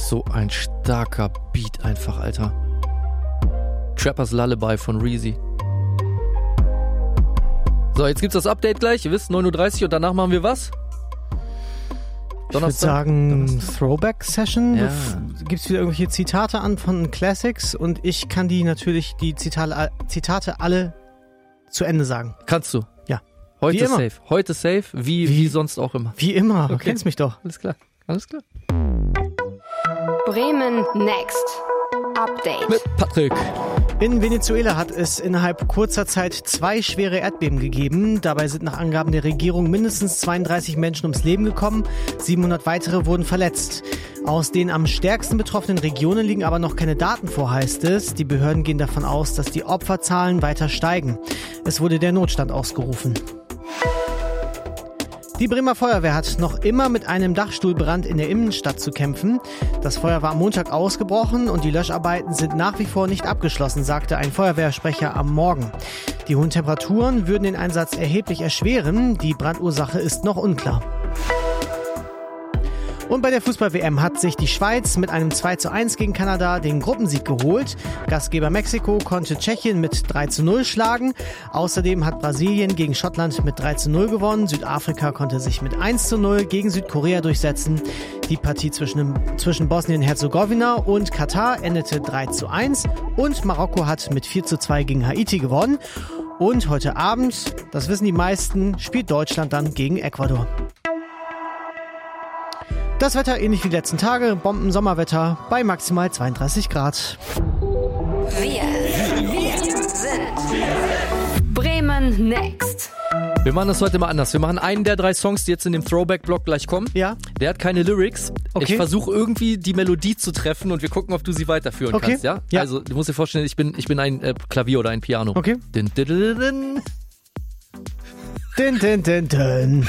So ein starker Beat einfach, Alter. Trappers Lullaby von Reezy. So, jetzt gibt's das Update gleich. Ihr wisst, 9:30 Uhr und danach machen wir was? Ich würde sagen, Donnerstag. Throwback-Session. Ja. Gibt's wieder irgendwelche Zitate an von Classics und ich kann die Zitate alle zu Ende sagen. Kannst du? Ja. Heute Wie immer. safe. Heute safe, wie sonst auch immer. Wie immer. Du Okay. kennst mich doch. Alles klar. Alles klar. Bremen Next. Update. Mit Patrick. In Venezuela hat es innerhalb kurzer Zeit 2 schwere Erdbeben gegeben. Dabei sind nach Angaben der Regierung mindestens 32 Menschen ums Leben gekommen. 700 weitere wurden verletzt. Aus den am stärksten betroffenen Regionen liegen aber noch keine Daten vor, heißt es. Die Behörden gehen davon aus, dass die Opferzahlen weiter steigen. Es wurde der Notstand ausgerufen. Die Bremer Feuerwehr hat noch immer mit einem Dachstuhlbrand in der Innenstadt zu kämpfen. Das Feuer war am Montag ausgebrochen und die Löscharbeiten sind nach wie vor nicht abgeschlossen, sagte ein Feuerwehrsprecher am Morgen. Die hohen Temperaturen würden den Einsatz erheblich erschweren. Die Brandursache ist noch unklar. Und bei der Fußball-WM hat sich die Schweiz mit einem 2:1 gegen Kanada den Gruppensieg geholt. Gastgeber Mexiko konnte Tschechien mit 3:0 schlagen. Außerdem hat Brasilien gegen Schottland mit 3:0 gewonnen. Südafrika konnte sich mit 1:0 gegen Südkorea durchsetzen. Die Partie zwischen Bosnien-Herzegowina und Katar endete 3:1. Und Marokko hat mit 4:2 gegen Haiti gewonnen. Und heute Abend, das wissen die meisten, spielt Deutschland dann gegen Ecuador. Das Wetter ähnlich wie die letzten Tage, Bomben-Sommerwetter bei maximal 32 Grad. Wir sind Bremen Next. Wir machen das heute mal anders. Wir machen einen der 3 Songs, die jetzt in dem Throwback-Block gleich kommen. Ja. Der hat keine Lyrics. Okay. Ich versuche irgendwie die Melodie zu treffen und wir gucken, ob du sie weiterführen Okay. kannst. Ja? Ja. Also du musst dir vorstellen, ich bin ein Klavier oder ein Piano. Okay. Din, din, din, din. Din, din, din, din.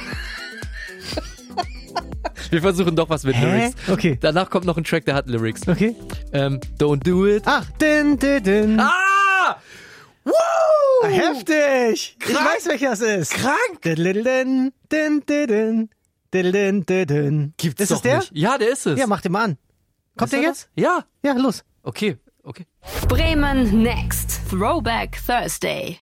Wir versuchen doch was mit Lyrics. Okay. Danach kommt noch ein Track, der hat Lyrics. Okay. Don't do it. Ach, din, din, din. Ah! Woo! Heftig! Krank. Ich weiß, welcher es ist. Krank! Din, din, din, din, din, din, din, din. Gibt's ist doch es der? nicht. Ja, der ist es. Ja, mach den mal an. Kommt Ist der er jetzt? das? Ja. Ja, los. Okay. Bremen Next. Throwback Thursday.